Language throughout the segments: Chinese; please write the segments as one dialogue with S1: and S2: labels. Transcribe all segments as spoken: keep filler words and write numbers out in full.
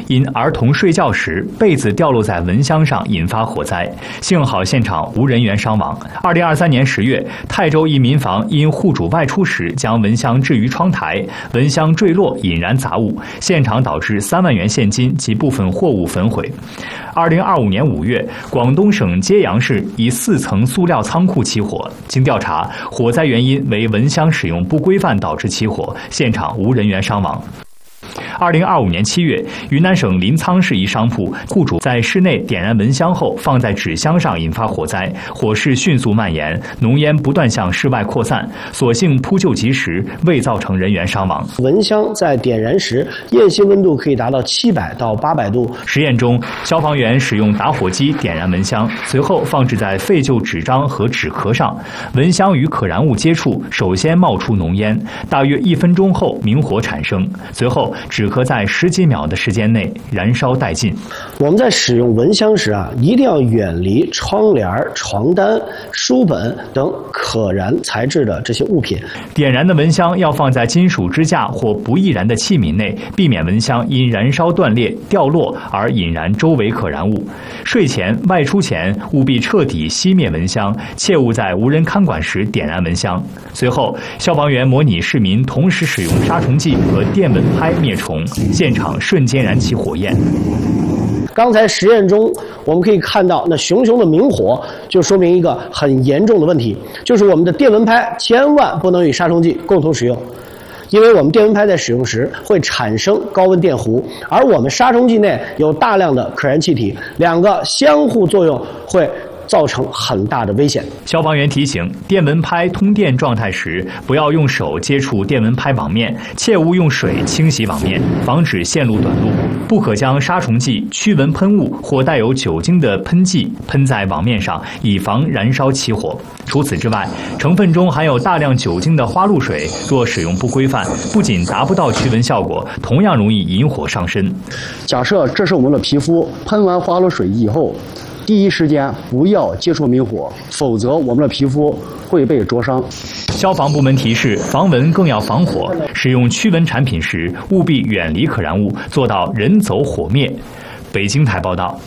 S1: 因儿童睡觉时被子掉落在蚊香上引发火灾，幸好现场无人员伤亡。二零二三年十月，泰州一民房因户主外出时将蚊香置于窗台，蚊香坠落引燃杂物，现场导致三万元现金及部分货物焚毁。二零二五年五月，广东省揭阳市一四层塑料仓库起火，经调查，火灾原因为蚊香使用不规范导致起火，现场无人员伤亡。二零二五年七月，云南省临沧市一商铺户主在室内点燃蚊香后放在纸箱上引发火灾，火势迅速蔓延，浓烟不断向室外扩散，所幸扑救及时，未造成人员伤亡。
S2: 蚊香在点燃时焰性温度可以达到七百到八百度。
S1: 实验中，消防员使用打火机点燃蚊香，随后放置在废旧纸张和纸壳上，蚊香与可燃物接触，首先冒出浓烟，大约一分钟后明火产生，随后纸壳在十几秒的时间内燃烧殆尽。
S2: 我们在使用蚊香时啊，一定要远离窗帘、床单、书本等可燃材质的这些物品。
S1: 点燃的蚊香要放在金属支架或不易燃的器皿内，避免蚊香因燃烧断裂、掉落而引燃周围可燃物。睡前、外出前务必彻底熄灭蚊香，切勿在无人看管时点燃蚊香。随后，消防员模拟市民同时使用杀虫剂和电蚊拍灭虫，现场瞬间燃起火焰。
S2: 刚才实验中，我们可以看到那熊熊的明火，就说明一个很严重的问题，就是我们的电蚊拍千万不能与杀虫剂共同使用。因为我们电蚊拍在使用时会产生高温电弧，而我们杀虫剂内有大量的可燃气体，两个相互作用会造成很大的危险。
S1: 消防员提醒，电蚊拍通电状态时，不要用手接触电蚊拍网面，切勿用水清洗网面，防止线路短路。不可将杀虫剂、驱蚊喷雾或带有酒精的喷剂喷在网面上，以防燃烧起火。除此之外，成分中含有大量酒精的花露水，若使用不规范，不仅达不到驱蚊效果，同样容易引火上身。
S3: 假设这是我们的皮肤，喷完花露水以后，第一时间不要接触明火，否则我们的皮肤会被灼伤。
S1: 消防部门提示，防蚊更要防火，使用驱蚊产品时务必远离可燃物，做到人走火灭。北京台报道。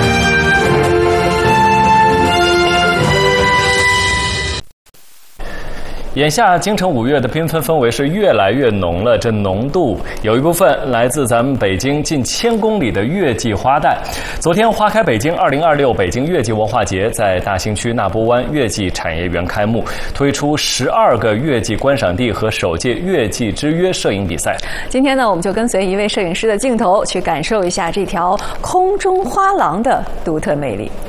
S4: 眼下京城五月的缤纷氛围是越来越浓了，这浓度有一部分来自咱们北京近千公里的月季花带。昨天花开北京二零二六北京月季文化节在大兴区纳波湾月季产业园开幕，推出十二个月季观赏地和首届月季之约摄影比赛。
S5: 今天呢，我们就跟随一位摄影师的镜头，去感受一下这条空中花廊的独特魅力。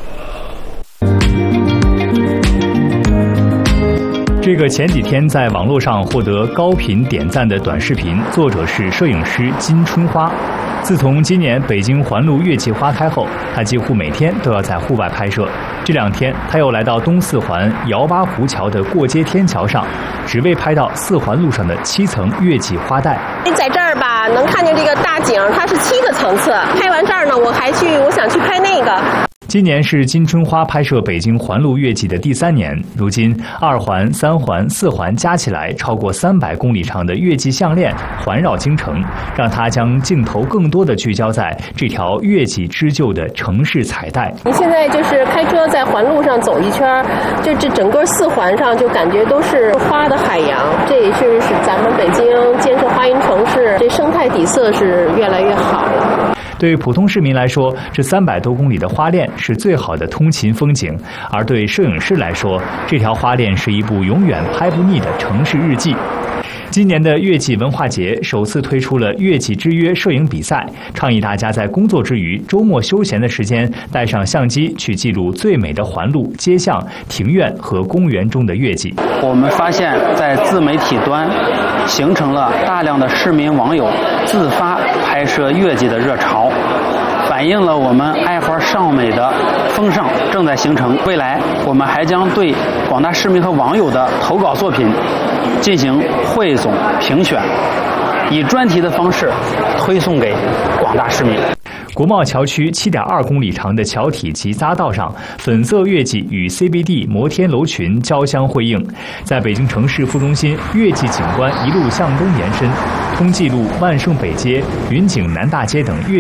S1: 这个前几天在网络上获得高频点赞的短视频，作者是摄影师金春花。自从今年北京环路月季花开后，他几乎每天都要在户外拍摄。这两天，他又来到东四环姚八湖桥的过街天桥上，只为拍到四环路上的七层月季花带。
S6: 在这儿吧，能看见这个大景，它是七个层次。拍完这儿呢，我还去，我想去拍那个。
S1: 今年是金春花拍摄北京环路月季的第三年，如今二环、三环、四环加起来超过三百公里长的月季项链环绕京城，让他将镜头更多的聚焦在这条月季织就的城市彩带。
S6: 你现在就是开车在环路上走一圈，就这整个四环上就感觉都是花的海洋，这也是是咱们北京建设花园城市，这生态底色是越来越好了。
S1: 对普通市民来说，这三百多公里的花链是最好的通勤风景；而对摄影师来说，这条花链是一部永远拍不腻的城市日记。今年的月季文化节首次推出了月季之约摄影比赛，倡议大家在工作之余、周末休闲的时间，带上相机去记录最美的环路、街巷、庭院和公园中的月季。
S3: 我们发现，在自媒体端形成了大量的市民网友自发拍摄月季的热潮，反映了我们爱花尚美的风尚正在形成。未来，我们还将对广大市民和网友的投稿作品进行汇总评选，以专题的方式推送给广大市民。
S1: 国贸桥区七点二公里长的桥体及匝道上，粉色月季与 C B D 摩天楼群交相辉映。在北京城市副中心，月季景观一路向东延伸，通济路、万盛北街、云景南大街等月